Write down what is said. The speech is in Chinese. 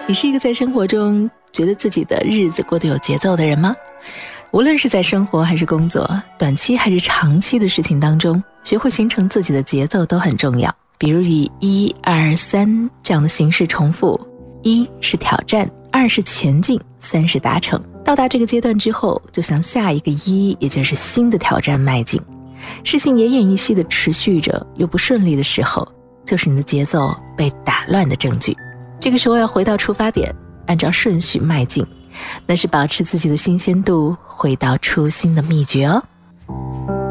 你是一个在生活中觉得自己的日子过得有节奏的人吗？无论是在生活还是工作，短期还是长期的事情当中，学会形成自己的节奏都很重要。比如以1、2、3这样的形式重复，1是挑战，2是前进，3是达成。到达这个阶段之后，就向下一个1，也就是新的挑战迈进。事情奄奄一息的持续着又不顺利的时候，就是你的节奏被打乱的证据。这个时候要回到出发点，按照顺序迈进，那是保持自己的新鲜度，回到初心的秘诀哦。